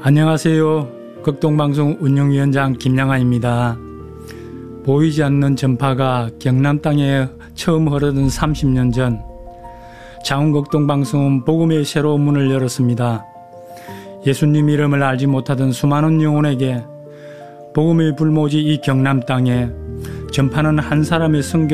안녕하세요. 극동방송 운영위원장 김양아입니다. 보이지 않는 전파가 경남 땅에 처음 흐르던 30년 전, 자웅극동방송은 복음의 새로운 문을 열었습니다. 예수님 이름을 알지 못하던 수많은 영혼에게 복음의 불모지 이 경남 땅에 전파는 한 사람의 선교